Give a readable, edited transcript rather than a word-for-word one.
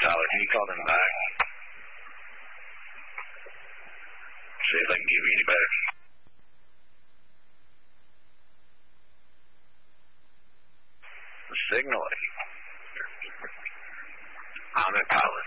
Tyler, can you call them back? See if they can give you any better. Signaling. I'm at Tyler.